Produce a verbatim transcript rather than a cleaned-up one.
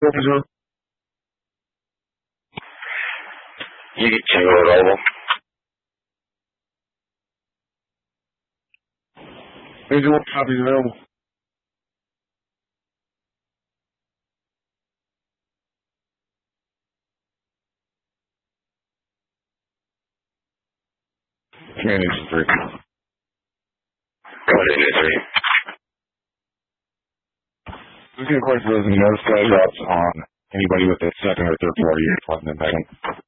Officer. You get two available. Visual copies available. Command Engine three. Command Engine three. Looking for those no sky drops on anybody with a second or third floor unit. Wasn't impacting.